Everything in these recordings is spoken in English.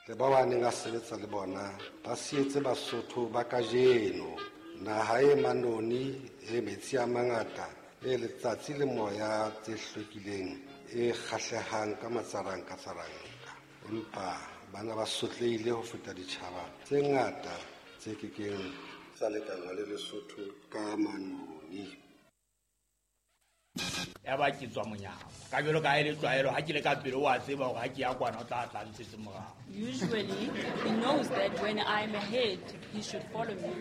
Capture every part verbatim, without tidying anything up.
le ba ba neng a sebetsa le bona ba sietse Basotho ba kajeno naha e manoni e metsi a mangata e letsatsi le moya tse hlwekileng e kgahlehang ka matsaranka-tsaranka empa bana ba sotlehile ho feta ditjhaba tse ngata tse kekeng tsa lekanwa le Lesotho ka manoni. Ya ba ke tswa monyako ka jelo ka ile tlwaelo ha ke le ka pele wa tseba hore ha ke ya kwana o tla tla ntse morao. Usually he knows that when I'm ahead he should follow me.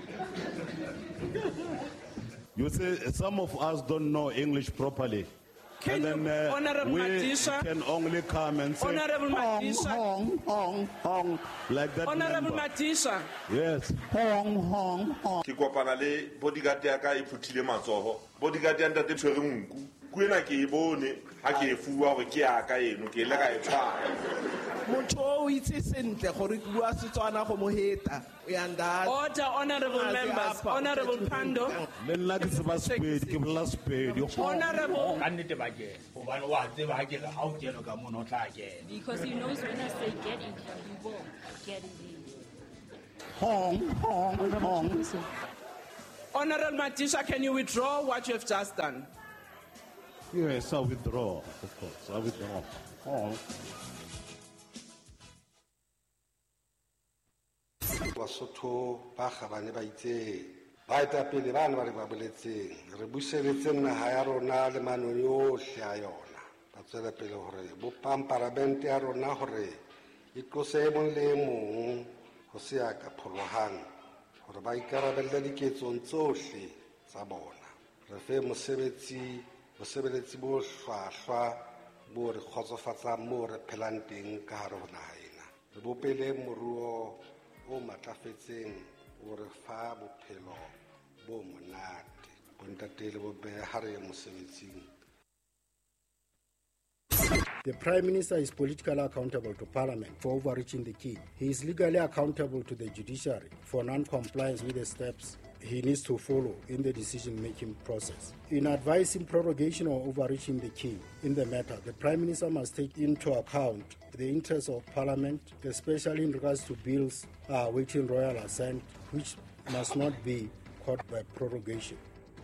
You say some of us don't know English properly. Can and then uh, Honorable we Madisha, can only come and say Honorable hong, Madisha, hong, hong, hong, like that. Honorable member. Madisha. Yes. Hong, hong, hong. Ke kopana le bodyguard ya ka e phuthile matsoho. Bodyguard ya ntate tshwere nku. Kuena ke e bone ha ke e fuwa hore ke ya ka eno ke le ka e tshwara. Motho o itse sentle gore ke bua Setswana go mo heta o ya nda. Order, honorable members, honorable Pando. Le nna ke tseba Sepedi ke bola Sepedi. Honorable. Ka nnete ba ke hobane wa tseba ha ke re ha o kena ka mona o tla kena. Because he knows when I say get in here, he will get in. Hong, hong, hong. Honorable Madisha, can you withdraw what you have just done? Yes, I withdraw, of course. I withdraw. Hong. Basotho ba kgabane ba itse ba etapele bana ba re ba boletseng re buseletse naha ya rona le manoni ohle a yona ba tswela pele hore bopang parlamente ya rona hore e tlose mong le mong ho se ya ka pholohang hore ba ikarabelle diketsong tsohle tsa bona re fe mosebetsi mosebeletsi bo hlwahlwa bo re khotsofatsang mo re phelang teng ka hare ho naha ena re bopele moruo o matlafetseng o re fa bophelo bo monate bontate le bo beha re mosebetsing. The Prime Minister is politically accountable to Parliament for overreaching the key. He is legally accountable to the judiciary for non-compliance with the steps he needs to follow in the decision-making process. In advising prorogation or overreaching the key in the matter, the Prime Minister must take into account the interests of Parliament, especially in regards to bills uh, awaiting royal assent, which must not be caught by prorogation.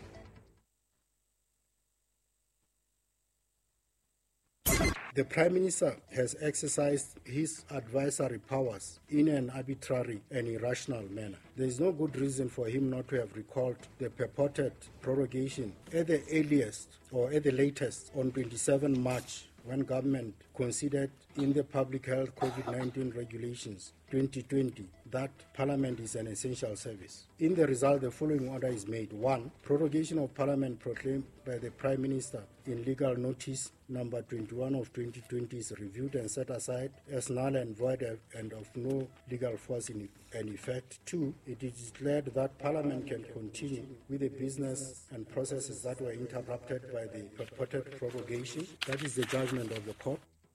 The Prime Minister has exercised his advisory powers in an arbitrary and irrational manner. There is no good reason for him not to have recalled the purported prorogation at the earliest or at the latest on the twenty-seventh of March, when government considered in the public health COVID nineteen regulations twenty twenty that Parliament is an essential service. In the result, the following order is made. One, prorogation of Parliament proclaimed by the Prime Minister in legal notice number twenty-one of twenty twenty is reviewed and set aside as null and void and of no legal force in and effect. Two, it is declared that Parliament can continue with the business and processes that were interrupted by the purported prorogation. That is the judgment of the court.